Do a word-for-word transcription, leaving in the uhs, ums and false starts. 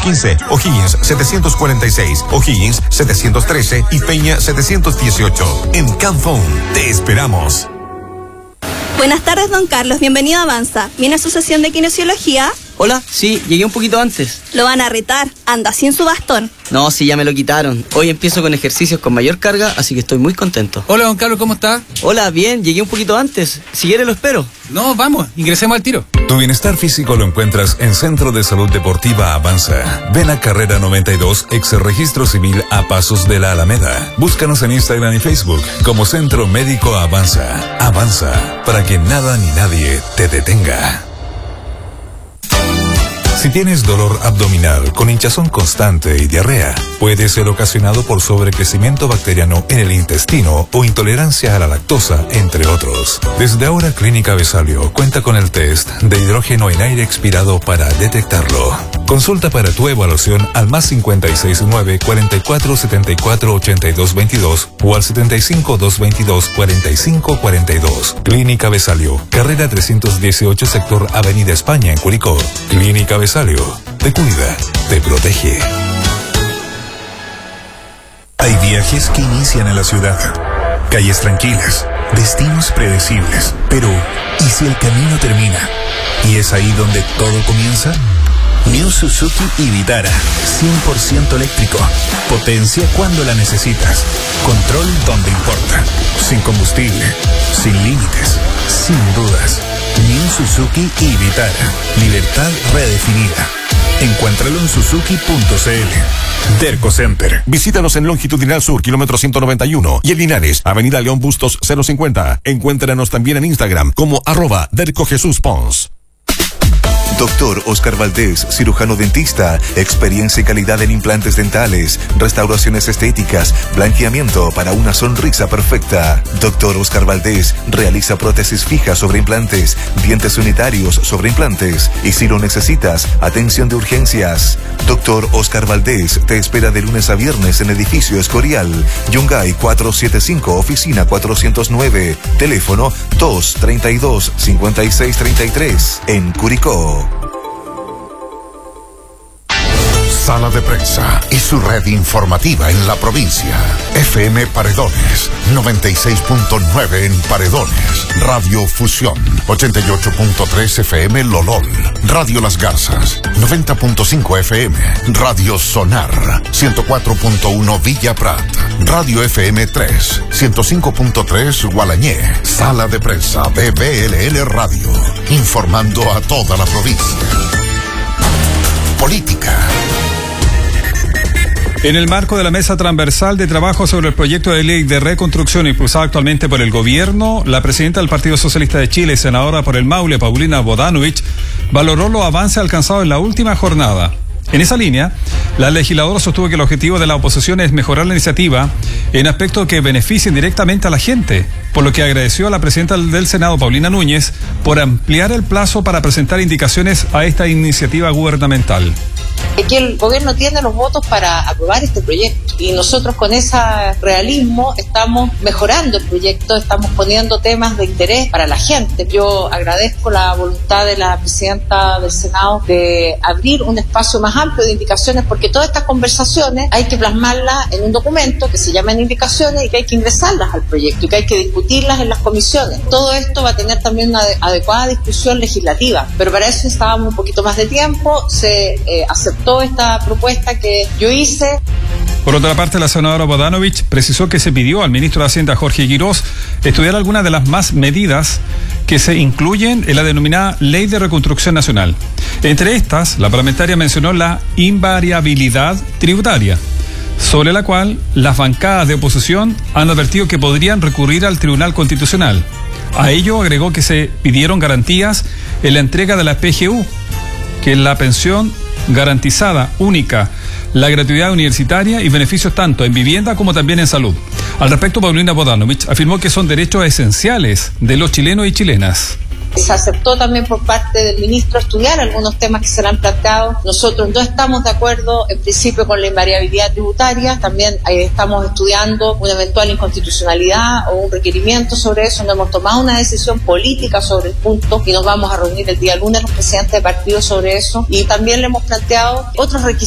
quince, O'Higgins setecientos cuarenta y seis, O'Higgins setecientos trece y Peña setecientos dieciocho. En Canfón, te esperamos. Buenas tardes, don Carlos. Bienvenido a Avanza. ¿Viene a su sesión de kinesiología? Hola, sí, llegué un poquito antes. Lo van a retar. Anda sin su bastón. No, sí, ya me lo quitaron. Hoy empiezo con ejercicios con mayor carga, así que estoy muy contento. Hola, don Carlos, ¿cómo está? Hola, bien, llegué un poquito antes. Si quiere lo espero. No, vamos, ingresemos al tiro. Tu bienestar físico lo encuentras en Centro de Salud Deportiva Avanza. Ven a Carrera noventa y dos, ex Registro Civil a Pasos de la Alameda. Búscanos en Instagram y Facebook como Centro Médico Avanza. Avanza, para que nada ni nadie te detenga. Si tienes dolor abdominal con hinchazón constante y diarrea, puede ser ocasionado por sobrecrecimiento bacteriano en el intestino o intolerancia a la lactosa, entre otros. Desde ahora, Clínica Besalio cuenta con el test de hidrógeno en aire expirado para detectarlo. Consulta para tu evaluación al más cincuenta y seis nueve, cuarenta y cuatro, setenta y cuatro, ochenta y dos veintidós o al setenta y cinco, doscientos veintidós, cuarenta y cinco cuarenta y dos. Clínica Besalio, carrera trescientos dieciocho, sector Avenida España en Curicó. Clínica Besalio, te cuida, te protege. Hay viajes que inician en la ciudad, calles tranquilas, destinos predecibles, pero ¿y si el camino termina? ¿Y es ahí donde todo comienza? New Suzuki y Vitara, cien por ciento eléctrico, potencia cuando la necesitas, control donde importa, sin combustible, sin límites, sin dudas. New Suzuki y Vitara, libertad redefinida. Encuéntralo en suzuki punto c l. Derco Center. Visítanos en Longitudinal Sur, kilómetro ciento noventa y uno, y en Linares, Avenida León Bustos cero cincuenta. Encuéntranos también en Instagram como arroba Derco Jesús Pons. Doctor Oscar Valdés, cirujano dentista, experiencia y calidad en implantes dentales, restauraciones estéticas, blanqueamiento para una sonrisa perfecta. Doctor Oscar Valdés realiza prótesis fijas sobre implantes, dientes unitarios sobre implantes y si lo necesitas, atención de urgencias. Doctor Oscar Valdés te espera de lunes a viernes en edificio Escorial, Yungay cuatrocientos setenta y cinco, oficina cuatrocientos nueve, teléfono dos treinta y dos, cincuenta y seis treinta y tres, en Curicó. Sala de Prensa y su red informativa en la provincia. F M Paredones, noventa y seis punto nueve en Paredones. Radio Fusión, ochenta y ocho punto tres F M Lolol. Radio Las Garzas, noventa punto cinco F M. Radio Sonar, ciento cuatro punto uno Villa Prat. Radio F M tres, ciento cinco punto tres Gualañé. Sala de Prensa de B L L Radio, informando a toda la provincia. Política. En el marco de la mesa transversal de trabajo sobre el proyecto de ley de reconstrucción impulsado actualmente por el gobierno, la presidenta del Partido Socialista de Chile, senadora por el Maule, Paulina Bodanovich, valoró los avances alcanzados en la última jornada. En esa línea, la legisladora sostuvo que el objetivo de la oposición es mejorar la iniciativa en aspectos que beneficien directamente a la gente, por lo que agradeció a la presidenta del Senado, Paulina Núñez, por ampliar el plazo para presentar indicaciones a esta iniciativa gubernamental. Aquí el gobierno tiene los votos para aprobar este proyecto y nosotros con ese realismo estamos mejorando el proyecto, estamos poniendo temas de interés para la gente. Yo agradezco la voluntad de la presidenta del Senado de abrir un espacio más amplio de indicaciones, porque todas estas conversaciones hay que plasmarlas en un documento que se llaman indicaciones y que hay que ingresarlas al proyecto y que hay que discutirlas en las comisiones. Todo esto va a tener también una adecuada discusión legislativa, pero para eso necesitábamos un poquito más de tiempo. Se eh, aceptó esta propuesta que yo hice. Por otra parte, la senadora Bodanovich precisó que se pidió al ministro de Hacienda, Jorge Quirós, estudiar algunas de las más medidas que se incluyen en la denominada Ley de Reconstrucción Nacional. Entre estas, la parlamentaria mencionó la invariabilidad tributaria, sobre la cual las bancadas de oposición han advertido que podrían recurrir al Tribunal Constitucional. A ello agregó que se pidieron garantías en la entrega de la P G U, que es la pensión garantizada única, la gratuidad universitaria y beneficios tanto en vivienda como también en salud. Al respecto, Paulina Bodanovich afirmó que son derechos esenciales de los chilenos y chilenas. Se aceptó también por parte del ministro estudiar algunos temas que serán planteados. Nosotros no estamos de acuerdo en principio con la invariabilidad tributaria, también eh, estamos estudiando una eventual inconstitucionalidad o un requerimiento sobre eso. No hemos tomado una decisión política sobre el punto y nos vamos a reunir el día lunes los presidentes de partidos sobre eso, y también le hemos planteado otros requisitos